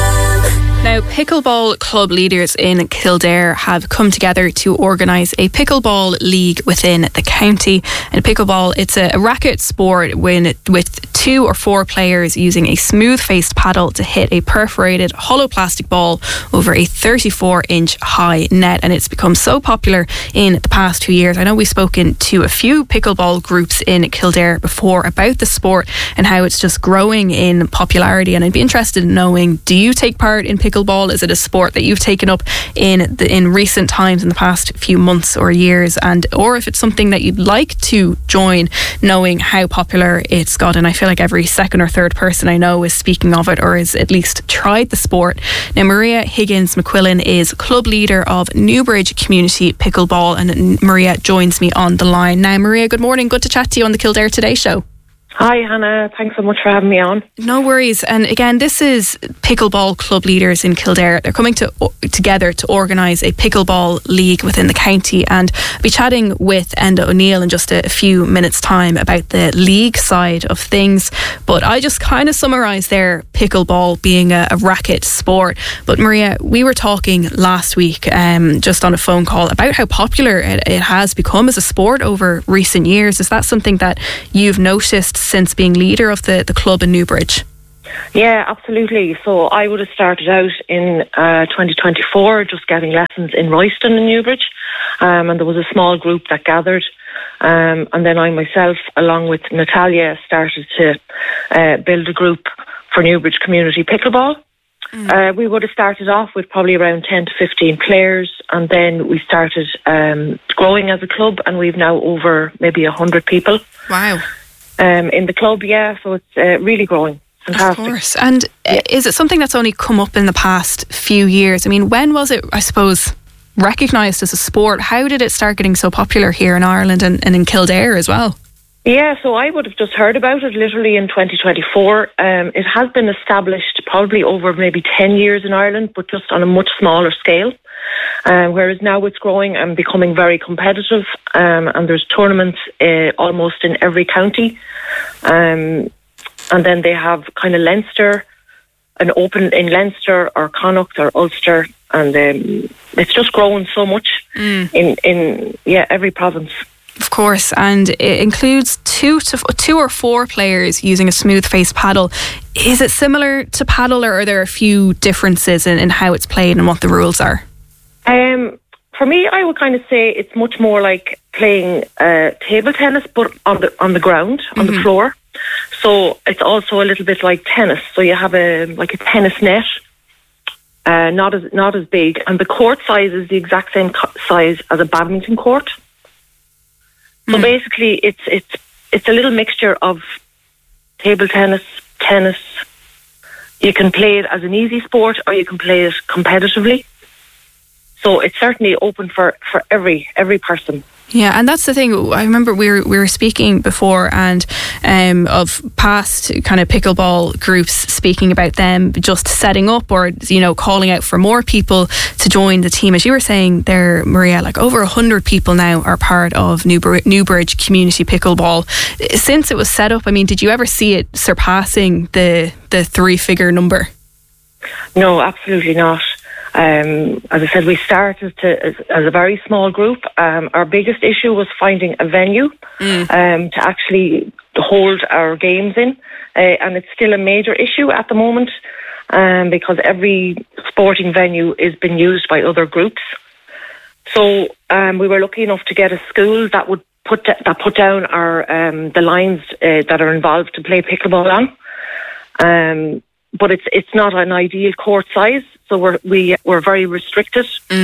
Now, pickleball club leaders in Kildare have come together to organise a pickleball league within the county. And pickleball, it's a racket sport with 2 or 4 players using a smooth-faced paddle to hit a perforated hollow plastic ball over a 34-inch high net. And it's become so popular in the past 2 years. I know we've spoken to a few pickleball groups in Kildare before about the sport and how it's just growing in popularity. And I'd be interested in knowing, do you take part in pickleball? Is it a sport that you've taken up in recent times, in the past few months or years, or if it's something that you'd like to join, knowing how popular it's got? And I feel like every second or third person I know is speaking of it or has at least tried the sport. Now, Maria Higgins McQuillan is club leader of Newbridge Community Pickleball, and Maria joins me on the line now. Maria, good morning. Good to chat to you on the Kildare Today show. Hi, Hannah. Thanks so much for having me on. No worries. And again, this is pickleball club leaders in Kildare. They're coming together to organise a pickleball league within the county, and I'll be chatting with Enda O'Neill in just a few minutes' time about the league side of things. But I just kind of summarised there pickleball being a racket sport. But Maria, we were talking last week just on a phone call about how popular it has become as a sport over recent years. Is that something that you've noticed since being leader of the club in Newbridge? Yeah, absolutely. So I would have started out in 2024 just getting lessons in Royston in Newbridge, and there was a small group that gathered, and then I myself, along with Natalia, started to build a group for Newbridge Community Pickleball. We would have started off with probably around 10 to 15 players, and then we started growing as a club, and we've now over maybe 100 people. Wow. In the club, yeah, so it's really growing. Fantastic. Of course. And is it something that's only come up in the past few years? I mean, when was it, I suppose, recognised as a sport? How did it start getting so popular here in Ireland and in Kildare as well? Yeah, so I would have just heard about it literally in 2024. It has been established probably over maybe 10 years in Ireland, but just on a much smaller scale. Whereas now it's growing and becoming very competitive, and there's tournaments almost in every county. And then they have kind of Leinster, an open in Leinster or Connacht or Ulster, and it's just growing so much in every province. Of course, and it includes two or four players using a smooth face paddle. Is it similar to paddle, or are there a few differences in how it's played and what the rules are? For me, I would kind of say it's much more like playing table tennis, but on the ground, on the floor. So it's also a little bit like tennis. So you have a tennis net, not as big, and the court size is the exact same size as a badminton court. So basically, it's a little mixture of table tennis. You can play it as an easy sport, or you can play it competitively. So it's certainly open for every person. Yeah, and that's the thing. I remember we were speaking before, and of past kind of pickleball groups speaking about them just setting up or calling out for more people to join the team. As you were saying there, Maria, like over 100 people now are part of Newbridge Community Pickleball. Since it was set up, I mean, did you ever see it surpassing the 3-figure number? No, absolutely not. As I said, we started as a very small group. Our biggest issue was finding a venue to actually hold our games in. And it's still a major issue at the moment because every sporting venue is being used by other groups. So we were lucky enough to get a school that would put down the lines that are involved to play pickleball on. But it's not an ideal court size, so we're very restricted.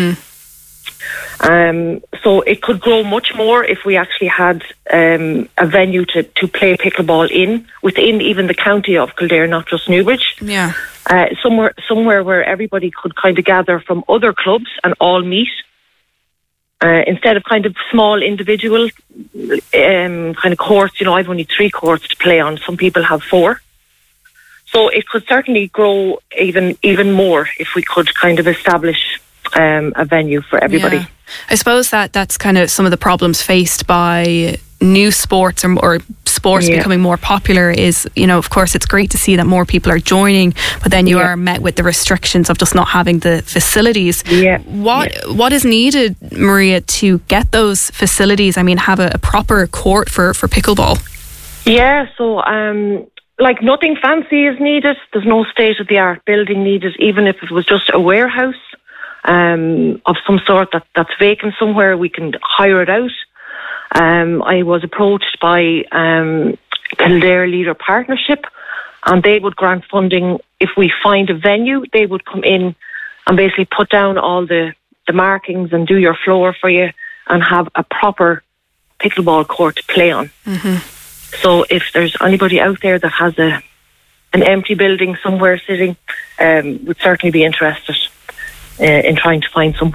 So it could grow much more if we actually had a venue to play pickleball within even the county of Kildare, not just Newbridge. Yeah. Somewhere where everybody could kind of gather from other clubs and all meet. Instead of kind of small individual kind of courts, I've only 3 courts to play on. Some people have 4. So it could certainly grow even more if we could kind of establish a venue for everybody. Yeah. I suppose that's kind of some of the problems faced by new sports or sports becoming more popular is, of course, it's great to see that more people are joining, but then you are met with the restrictions of just not having the facilities. Yeah. What is needed, Maria, to get those facilities? I mean, have a proper court for pickleball? Yeah, so nothing fancy is needed. There's no state-of-the-art building needed, even if it was just a warehouse of some sort that's vacant somewhere, we can hire it out. I was approached by Kildare Leader Partnership, and they would grant funding. If we find a venue, they would come in and basically put down all the markings and do your floor for you and have a proper pickleball court to play on. So if there's anybody out there that has an empty building somewhere sitting, would certainly be interested in trying to find somewhere.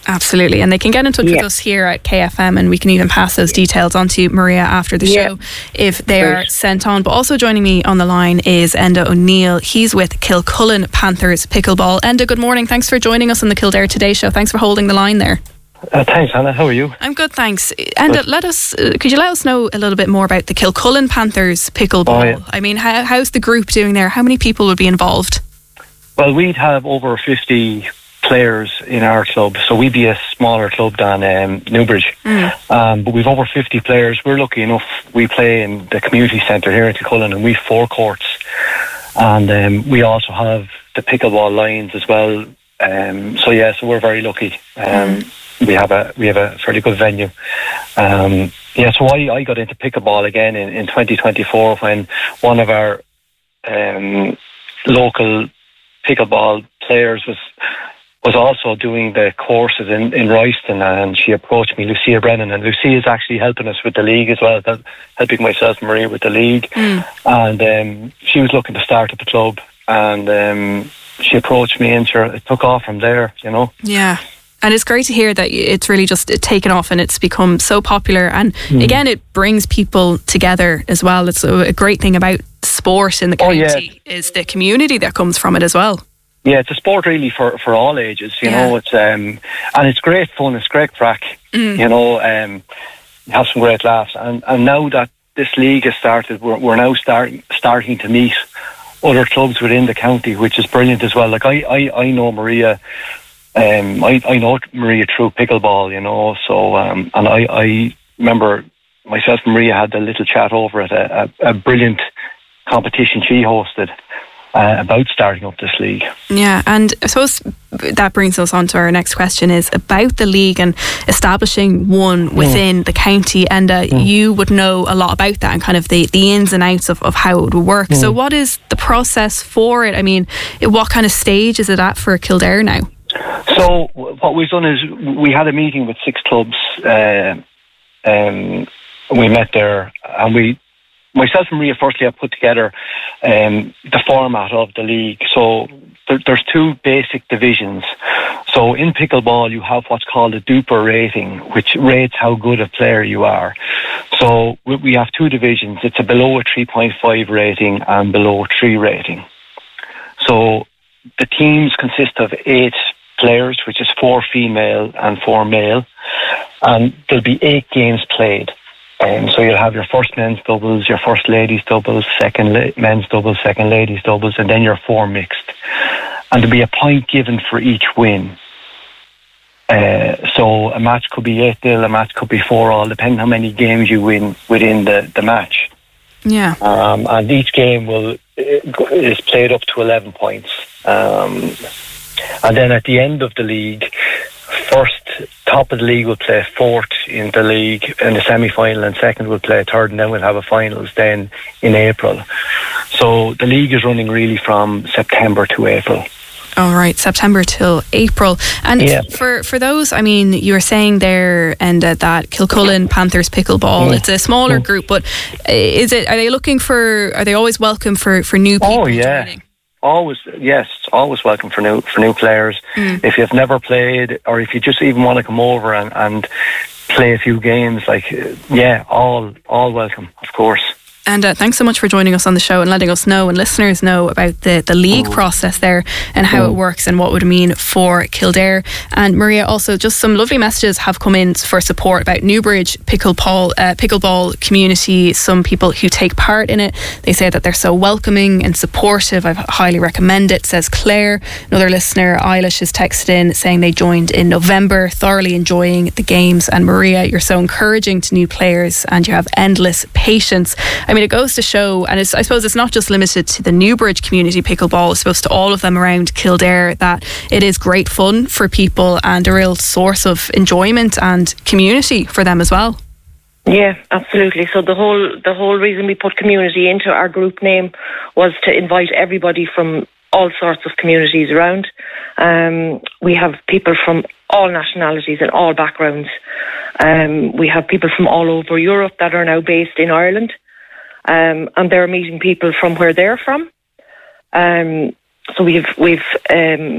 Absolutely, and they can get in touch with us here at KFM, and we can even pass those details on to Maria after the show if they are sent on. But also joining me on the line is Enda O'Neill. He's with Kilcullen Panthers Pickleball. Enda, good morning. Thanks for joining us on the Kildare Today show. Thanks for holding the line there. Thanks, Hannah. How are you? I'm good, thanks. Enda, could you let us know a little bit more about the Kilcullen Panthers Pickleball? Oh, yeah. I mean, how's the group doing there? How many people would be involved? Well, we'd have over 50 players in our club, so we'd be a smaller club than Newbridge. But we've over 50 players. We're lucky enough, we play in the community centre here in Kilcullen, and we've 4 courts, and we also have the pickleball lines as well. So we're very lucky. We have a fairly good venue. So I got into pickleball again in 2024 when one of our local pickleball players was also doing the courses in Royston, and she approached me, Lucia Brennan, and Lucia is actually helping us with the league as well, helping myself and Maria with the league. And she was looking to start up a club, and she approached me, and sure, it took off from there, you know. Yeah. And it's great to hear that it's really just taken off and it's become so popular. And again, it brings people together as well. It's a great thing about sport in the county is the community that comes from it as well. Yeah, it's a sport really for all ages, you know. It's and it's great fun, it's great crack, you know. You have some great laughs, and now that this league has started, we're now starting to meet other clubs within the county, which is brilliant as well. Like I know Maria. I know Maria through pickleball, you know. So and I remember myself and Maria had a little chat over at a brilliant competition she hosted about starting up this league. Yeah, and I suppose that brings us on to our next question is about the league and establishing one within the county, and you would know a lot about that and kind of the ins and outs of how it would work. So what is the process for it? I mean, what kind of stage is it at for Kildare now? So what we've done is we had a meeting with 6 clubs. We met there, and myself and Maria firstly have put together the format of the league. So there's 2 basic divisions. So in pickleball you have what's called a Duper rating, which rates how good a player you are. So we have 2 divisions. It's a below a 3.5 rating and below a 3 rating. So the teams consist of 8 players, which is 4 female and 4 male, and there'll be 8 games played. So you'll have your first men's doubles, your first ladies doubles, second men's doubles, second ladies doubles, and then your 4 mixed. And there'll be a point given for each win. So a match could be 8-0, a match could be 4-all, depending how many games you win within the match. Yeah. And each game is played up to 11 points. And then at the end of the league, top of the league will play 4th in the league in the semi-final, and 2nd will play 3rd, and then we'll have a finals then in April. So the league is running really from September to April. All right, September till April. And for those, I mean, you were saying there, and that Kilcullen Panthers Pickleball, it's a smaller group, but are they always welcome for new people joining? Always welcome for new players. If you've never played, or if you just even want to come over and play a few games, all welcome, of course. And thanks so much for joining us on the show and letting us know and listeners know about the league process there and how it works and what it would mean for Kildare. And Maria, also just some lovely messages have come in for support about Newbridge pickleball community. Some people who take part in it, they say that they're so welcoming and supportive. I highly recommend it, says Claire. Another listener, Eilish, has texted in saying they joined in November, thoroughly enjoying the games. And Maria, you're so encouraging to new players and you have endless patience. I mean, it goes to show, and I suppose it's not just limited to the Newbridge community pickleball, it's supposed to all of them around Kildare, that it is great fun for people and a real source of enjoyment and community for them as well. Yeah, absolutely. So the whole reason we put community into our group name was to invite everybody from all sorts of communities around. We have people from all nationalities and all backgrounds. We have people from all over Europe that are now based in Ireland. And they're meeting people from where they're from. So we've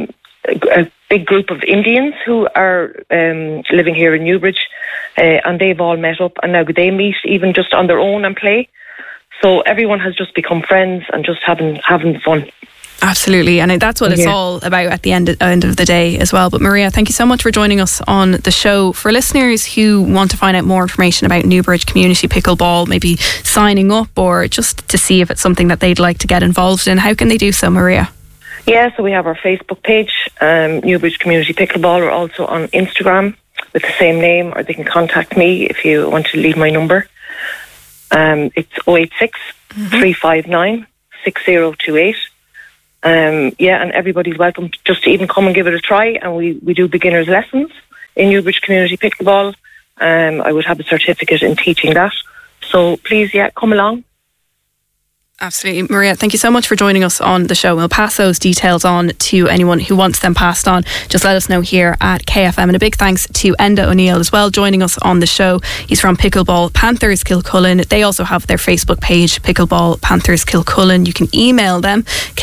a big group of Indians who are living here in Newbridge, and they've all met up, and now they meet even just on their own and play. So everyone has just become friends and just having fun. Absolutely, and that's what it's all about at the end of the day as well. But Maria, thank you so much for joining us on the show. For listeners who want to find out more information about Newbridge Community Pickleball, maybe signing up or just to see if it's something that they'd like to get involved in, how can they do so, Maria? Yeah, so we have our Facebook page, Newbridge Community Pickleball. We're also on Instagram with the same name, or they can contact me if you want to leave my number. It's 086 359 6028. And everybody's welcome just to even come and give it a try. And we do beginners lessons in Newbridge Community Pickleball. I would have a certificate in teaching that. So please, come along. Absolutely. Maria, thank you so much for joining us on the show. We'll pass those details on to anyone who wants them passed on. Just let us know here at KFM. And a big thanks to Enda O'Neill as well, joining us on the show. He's from Pickleball Panthers Kilcullen. They also have their Facebook page, Pickleball Panthers Kilcullen. You can email them,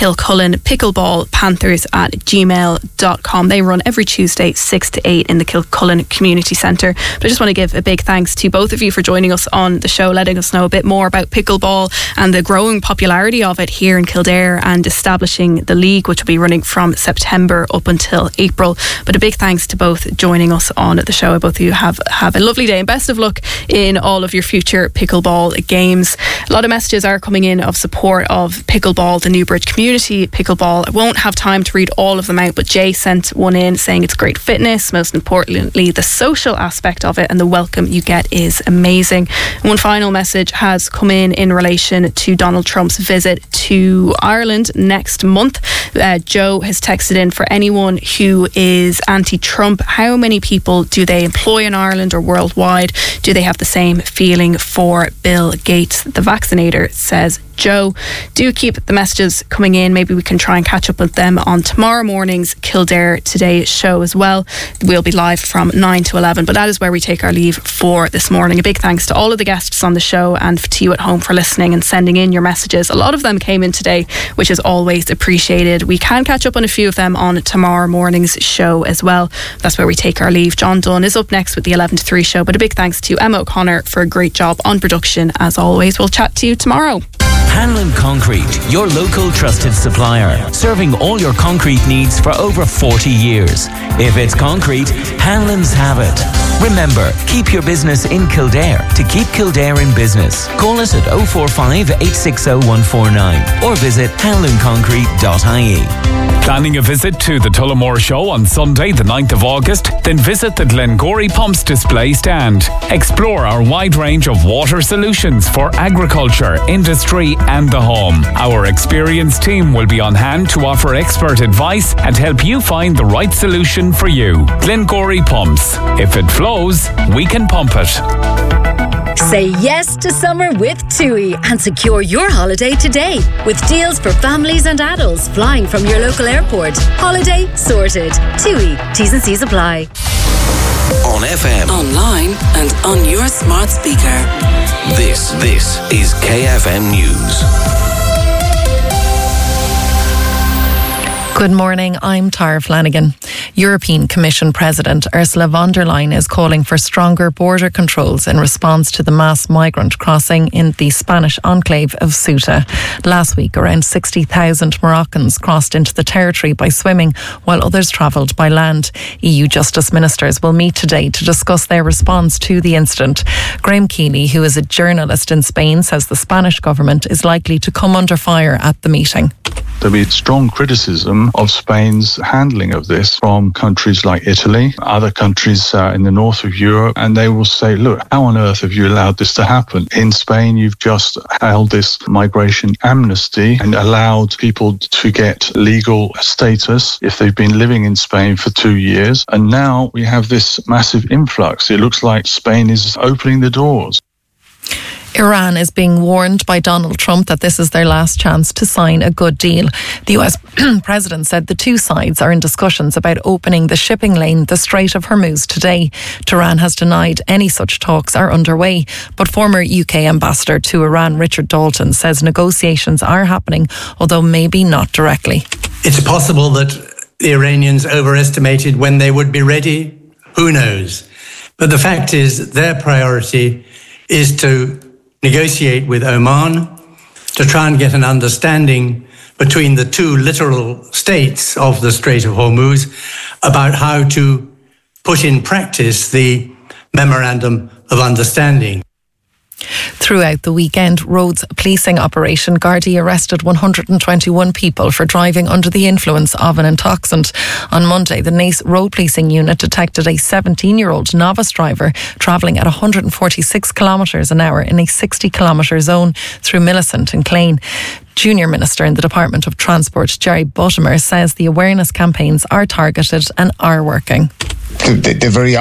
kilcullenpickleballpanthers@gmail.com. They run every Tuesday 6 to 8 in the Kilcullen Community Centre. But I just want to give a big thanks to both of you for joining us on the show, letting us know a bit more about pickleball and the growing popularity of it here in Kildare, and establishing the league, which will be running from September up until April. But a big thanks to both joining us on the show. Both of you have a lovely day, and best of luck in all of your future pickleball games. A lot of messages are coming in of support of pickleball, the Newbridge Community Pickleball. I won't have time to read all of them out, but Jay sent one in saying it's great fitness, most importantly the social aspect of it, and the welcome you get is amazing. And one final message has come in relation to Donald Trump's visit to Ireland next month. Joe has texted in, for anyone who is anti-Trump, how many people do they employ in Ireland or worldwide? Do they have the same feeling for Bill Gates, the vaccinator, says Joe. Do keep the messages coming in. Maybe we can try and catch up with them on tomorrow morning's Kildare Today show as well. We'll be live from 9 to 11, but that is where we take our leave for this morning. A big thanks to all of the guests on the show, and to you at home for listening and sending in your messages. A lot of them came in today, which is always appreciated. We can catch up on a few of them on tomorrow morning's show as well. That's where we take our leave. John Dunn is up next with the 11 to 3 show, but a big thanks to Emma O'Connor for a great job on production as always. We'll chat to you tomorrow. Hanlon Concrete, your local trusted supplier, serving all your concrete needs for over 40 years. If it's concrete, Hanlon's have it. Remember, keep your business in Kildare to keep Kildare in business. Call us at 045 860 149 or visit hanlonconcrete.ie. Planning a visit to the Tullamore Show on Sunday the 9th of August? Then visit the Glengory Pumps display stand. Explore our wide range of water solutions for agriculture, industry and the home. Our experienced team will be on hand to offer expert advice and help you find the right solution for you. Glengory Pumps. If it flows, we can pump it. Say yes to summer with TUI and secure your holiday today with deals for families and adults flying from your local airport. Holiday sorted. TUI. T's and C's apply. On FM, online and on your smart speaker. This is KFM News. Good morning, I'm Tara Flanagan. European Commission President Ursula von der Leyen is calling for stronger border controls in response to the mass migrant crossing in the Spanish enclave of Ceuta. Last week, around 60,000 Moroccans crossed into the territory by swimming, while others travelled by land. EU Justice Ministers will meet today to discuss their response to the incident. Graham Keeley, who is a journalist in Spain, says the Spanish government is likely to come under fire at the meeting. There'll be strong criticism of Spain's handling of this from countries like Italy, other countries in the north of Europe, and they will say, look, how on earth have you allowed this to happen? In Spain, you've just held this migration amnesty and allowed people to get legal status if they've been living in Spain for 2 years, and now we have this massive influx. It looks like Spain is opening the doors. Iran is being warned by Donald Trump that this is their last chance to sign a good deal. The US president said the two sides are in discussions about opening the shipping lane, the Strait of Hormuz, today. Tehran has denied any such talks are underway, but former UK ambassador to Iran, Richard Dalton, says negotiations are happening, although maybe not directly. It's possible that the Iranians overestimated when they would be ready? Who knows? But the fact is their priority is to negotiate with Oman to try and get an understanding between the two littoral states of the Strait of Hormuz about how to put in practice the Memorandum of Understanding. Throughout the weekend, Rhodes policing operation Gardaí arrested 121 people for driving under the influence of an intoxicant. On Monday, the Naas Road Policing Unit detected a 17-year-old novice driver travelling at 146 kilometres an hour in a 60-kilometre zone through Millicent and Clane. Junior Minister in the Department of Transport, Jerry Buttimer, says the awareness campaigns are targeted and are working. The very